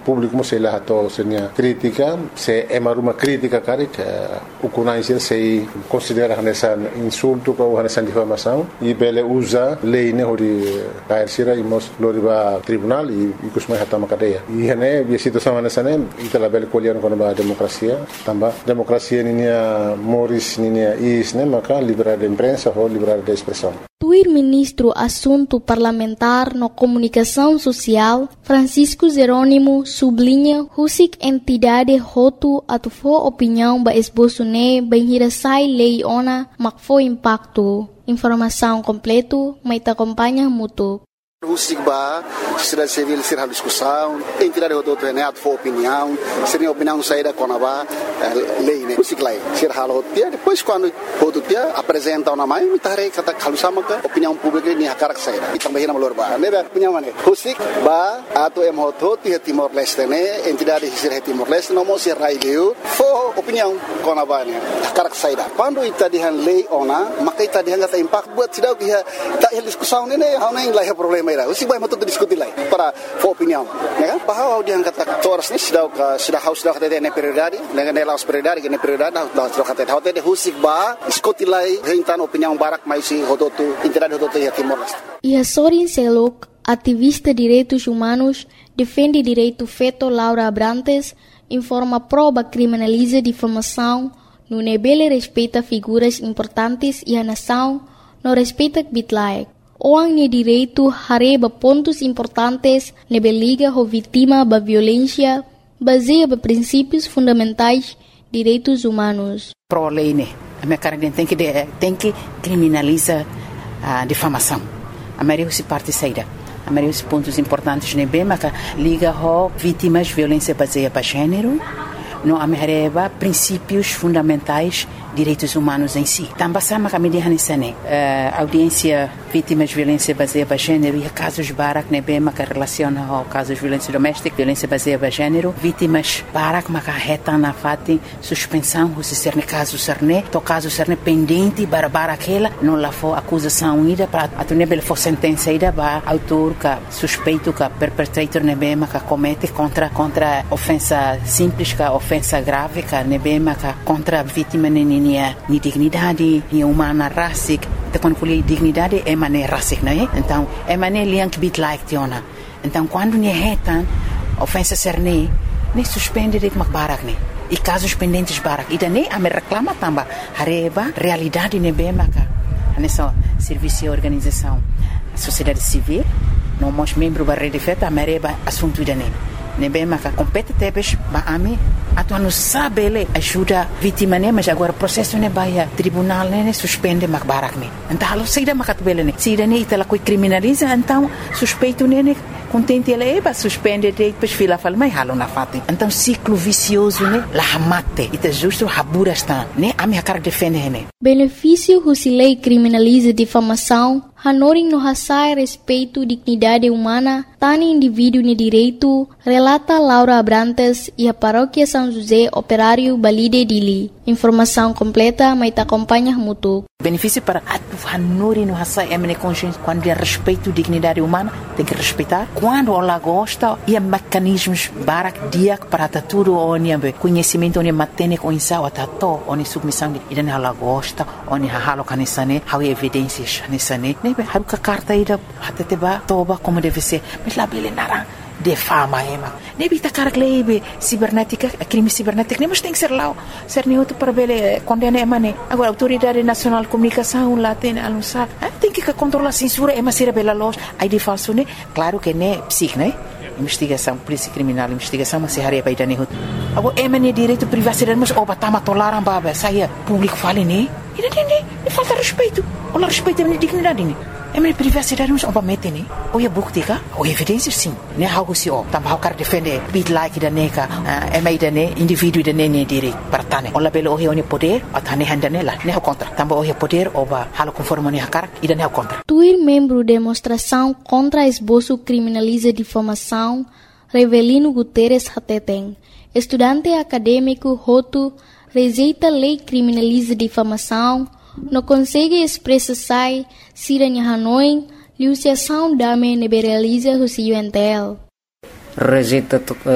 público sei lá to senia crítica se é uma crítica cara que o conhece se considera nessa insulto ou nessa difamação e bele usa lei né hori cair sira e mos loriba tribunal e costuma hatar uma cadeia e né a situação nessa né itala bele colher com a democracia também democracia ninia moris ninia is né maka liberdade de imprensa ou liberdade de expressão. Tuir ministro assunto parlamentar no comunicação social Francisco Jerônimo sublinha husik entidade hotu atufo opinião ba esboço ne benhirasai lei ona makfo impacto. Informação completo mai ta acompanha mutu. Husik ba sociedade civil será discussão entidade hotu ne atufo opinião seria opinião saída conaba lei né husik lei será hotu depois quando hotu dia apresenta uma mãe me tare kata kalusama ka opinião pública ni hakarak saída e também na valor ba ne opinião né husik ba atu em hotu ti Timor Leste né entidade será Timor Leste não mo será ileu fo opinião conaba né hakarak saída quando ita dihan lei ona maka ita dihan kata impact buat sidau dia tak discussão né hau nem lá problema Usik vai matuk diskuti lai para for opinião, né? Bahwa dia kata toras ni sudah haus sudah kata ne prioridade, dengan nelas prioridade, ne prioridade sudah kata hotel de husik ba diskuti lai hentan opinião barak mais si hototu entidade hototu ya Timor Leste. E a Sorin Selok, ativista direitos humanos, defende direito feto Laura Abrantes, informa proba criminaliza difamação, no nebele respeita figuras importantes e a nação, no respeita bitlaek. Orang ni direito hareba pontos importantes nebe liga ho vítima ba violência baseia ba princípios fundamentais direitos humanos. Pro lei né, a minha cara tem que criminalizar a difamação. A maioria se parte saída. A maioria dos pontos importantes nebe mas liga ho vítimas violência baseia ba gênero. No amereba princípios fundamentais direitos humanos em si. Também sama kami dihan isane audiência vítimas de violência baseada em gênero e casos barak nebe maka relaciona ao casos de violência doméstica, violência baseada em gênero, vítimas barak maka reta na fati suspensão se ser caso serne, to caso serne pendente bara aquela não lá for acusação ida para a nebe for sentença ida ba autor ka suspeito ka perpetrator nebe maka comete contra ofensa simples ka ofensa grave ka nebe maka contra vítima ni dignidade, ni humana racic, então quando falei dignidade é maneira racic, não é? Então é maneira liang bit like tiona. Então quando ni retan ofensa serne, nem suspende de macbarak ne. E casos pendentes barak, e daí a me reclama também hareba realidade ne bem maca. Nessa serviço e organização, sociedade civil, não mos membro da rede feta, a mereba assunto daí. Nebe maka compete tebes ba ami atu não sabe ele ajuda vítima né mas agora processo né baia tribunal né suspende mak barak né então alo saída makat bele né saída né itala coi criminaliza então suspeito né contente ele ba suspende depois fila fala mai halo na fati então ciclo vicioso né la mate ita justo habura está né ami hakar defende né benefício husilei criminaliza difamação hanoring no hasai respeito dignidade humana tani indivíduo ni direito relata Laura Abrantes e a paróquia São José Operário Balide Dili. Informação completa mai ta acompanha mutu. Benefício para a hanori no hasai emene consciência quando é respeito dignidade humana tem que respeitar quando ela gosta e mecanismos barak dia para tudo onde conhecimento onde matene com insau atato onde submissão de ida ela gosta onde halo kanisane how evidências nisane nebe haruka carta ida hateteba toba como deve ser mas lá bele nara defama ema nebe ta carglebe cibernética crime cibernético nem mas tem que ser lá ser neutro para bele condena emane agora autoridade nacional de comunicação lá tem anunciar tem que controlar a censura ema ser bela loja aí de falso né claro que né psic né investigação polícia criminal investigação mas se haria para ida neutro agora emane direito privacidade mas oba tama tolaram baba saia público fale né e falta respeito olha respeito a minha dignidade né é minha privacidade mas oba mete né ou é buktika ou evidência sim né algo se o também o cara defende bit like da neka é mais da né indivíduo da né direito para tane olha belo o é poder a tane handa né lá né o contra também o é poder oba halo conforme né cara e da né o contra Tuir membro demonstração contra esboço criminaliza difamação Revelino Guterres Hateteng estudante acadêmico Hotu rejeita lei criminaliza difamação, não consegue expressar siranya Hanoi, liusiação dame neberaliza o CUNTL. Rejeita